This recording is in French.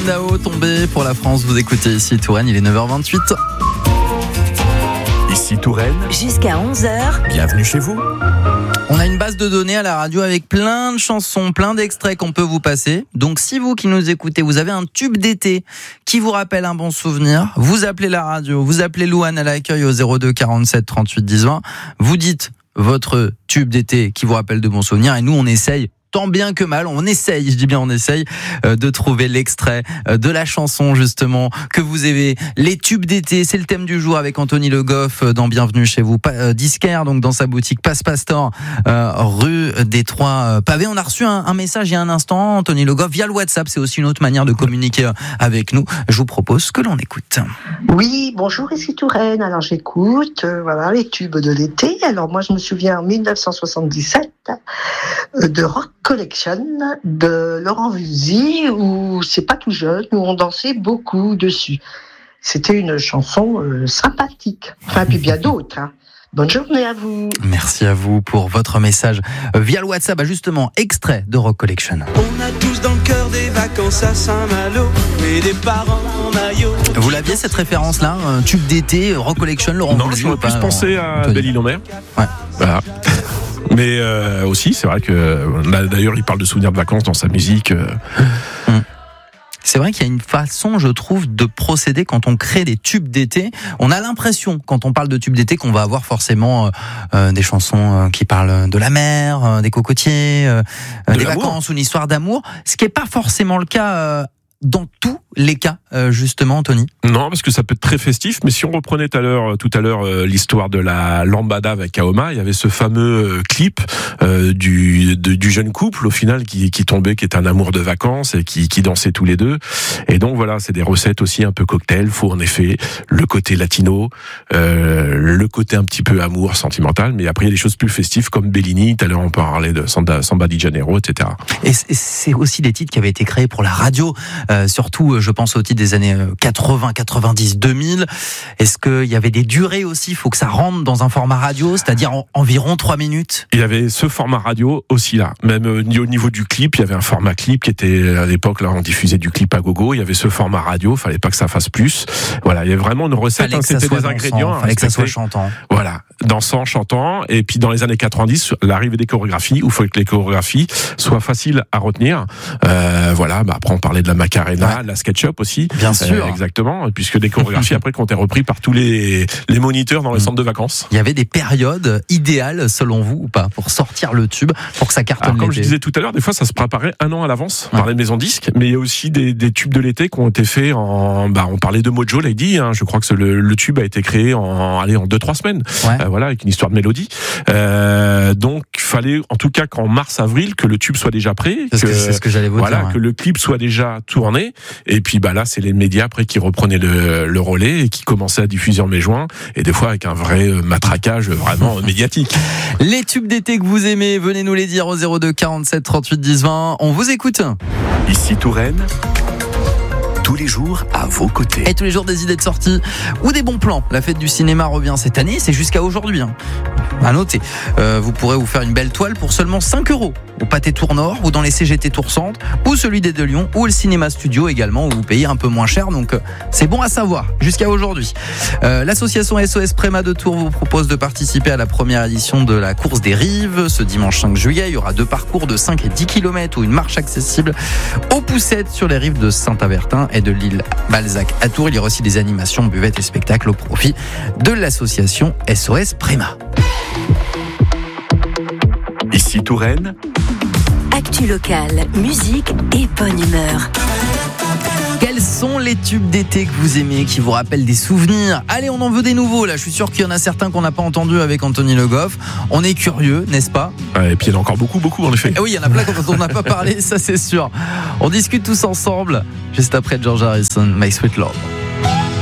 Brandao tombé pour la France. Vous écoutez ici Touraine, il est 9h28. Ici Touraine. Jusqu'à 11h. Bienvenue chez vous. On a une base de données à la radio avec plein de chansons, plein d'extraits qu'on peut vous passer. Donc si vous qui nous écoutez, vous avez un tube d'été qui vous rappelle un bon souvenir, vous appelez la radio, vous appelez Louane à l'accueil au 02 47 38 10 20. Vous dites votre tube d'été qui vous rappelle de bons souvenirs et nous on essaye tant bien que mal, on essaye, je dis bien on essaye, de trouver l'extrait de la chanson justement que vous aimez. Les tubes d'été, c'est le thème du jour avec Anthony Le Goff dans Bienvenue chez vous. Disquaire donc dans sa boutique Passe Store, rue des Trois Pavés. On a reçu un message il y a un instant, Anthony Le Goff, via le WhatsApp. C'est aussi une autre manière de communiquer avec nous. Je vous propose que l'on écoute. Oui, bonjour, ici Touraine. Alors j'écoute, voilà les tubes de l'été. Alors moi je me souviens en 1977 de Rock Collection de Laurent Voulzy, où c'est pas tout jeune, où on dansait beaucoup dessus. C'était une chanson sympathique. Enfin, puis bien d'autres. Hein. Bonne journée à vous. Merci à vous pour votre message via le WhatsApp. Justement, extrait de Rock Collection. On a tous dans le cœur des vacances à Saint-Malo et des parents en maillot. Vous l'aviez cette référence-là, un tube d'été, Rock Collection, Laurent Voulzy? Non, j'aurais plus pensé à Belle-Île-en-Mer. Ouais. Voilà. Mais aussi, c'est vrai que là, d'ailleurs, il parle de souvenirs de vacances dans sa musique. C'est vrai qu'il y a une façon, je trouve, de procéder quand on crée des tubes d'été. On a l'impression, quand on parle de tubes d'été, qu'on va avoir forcément des chansons qui parlent de la mer, des cocotiers, des vacances ou une histoire d'amour. Ce qui n'est pas forcément le cas dans tous les cas, justement, Anthony. Non, parce que ça peut être très festif, mais si on reprenait tout à l'heure l'histoire de la lambada avec Kaoma, il y avait ce fameux clip du jeune couple, au final, qui tombait, qui était un amour de vacances et qui dansait tous les deux. Et donc voilà, c'est des recettes aussi un peu cocktail. Faut en effet le côté latino, le côté un petit peu amour, sentimental, mais après il y a des choses plus festives comme Bellini, tout à l'heure on parlait de Samba di Janeiro, etc. Et c'est aussi des titres qui avaient été créés pour la radio, surtout je pense au titre des années 80, 90, 2000. Est-ce qu'il y avait des durées aussi? Il faut que ça rentre dans un format radio, c'est-à-dire environ 3 minutes. Il y avait ce format radio aussi là. Même au niveau du clip, il y avait un format clip qui était, à l'époque, là, on diffusait du clip à gogo. Il y avait ce format radio, fallait pas que ça fasse plus. Voilà, il y avait vraiment une recette, c'était des ingrédients. Fallait que ça soit chantant. Voilà, dansant, chantant. Et puis dans les années 90, l'arrivée des chorégraphies, où il faut que les chorégraphies soient faciles à retenir. Voilà, après on parlait de la Macarena, de la SketchUp aussi. Bien sûr. Exactement, puisque des chorégraphies après qui ont été repris par tous les moniteurs dans les centres de vacances. Il y avait des périodes idéales, selon vous, ou pas, pour sortir le tube, pour que ça cartonne l'été? Comme je disais tout à l'heure, des fois ça se préparait 1 an à l'avance par les maisons disques, mais il y a aussi des tubes de l'été qui ont été faits on parlait de Mojo Lady, je crois que le tube a été créé en 2-3 semaines. Ouais. Voilà, avec une histoire de mélodie. Donc il fallait en tout cas qu'en mars-avril que le tube soit déjà prêt, c'est ce que j'allais vous dire. Que le clip soit déjà tourné, et puis là c'est les médias après qui reprenaient le relais et qui commençaient à diffuser en mai-juin, et des fois avec un vrai matraquage vraiment médiatique. Les tubes d'été que vous aimez, venez nous les dire au 02 47 38 10 20. On vous écoute. Ici Touraine, tous les jours à vos côtés. Et tous les jours des idées de sortie ou des bons plans. La fête du cinéma revient cette année, c'est jusqu'à aujourd'hui. À noter. Vous pourrez vous faire une belle toile pour seulement 5 € au Pâté Tour Nord ou dans les CGT Tour Centre ou celui des Deux Lions ou le Cinéma Studio également, où vous payez un peu moins cher. Donc c'est bon à savoir jusqu'à aujourd'hui. L'association SOS Préma de Tours vous propose de participer à la première édition de la course des Rives. Ce dimanche 5 juillet, il y aura 2 parcours de 5 et 10 km ou une marche accessible aux Poussettes sur les rives de Saint-Avertin et de l'île Balzac à Tours. Il y aura aussi des animations, buvettes et spectacles au profit de l'association SOS Préma. Ici Touraine, actu locale, musique et bonne humeur. Quels sont les tubes d'été que vous aimez, qui vous rappellent des souvenirs? Allez, on en veut des nouveaux là. Je suis sûr qu'il y en a certains qu'on n'a pas entendus avec Anthony Le Goff. On est curieux, n'est-ce pas? Et puis il y en a encore beaucoup en effet. Et oui, il y en a plein dont on n'a pas parlé, ça c'est sûr. On discute tous ensemble juste après George Harrison, My Sweet Lord.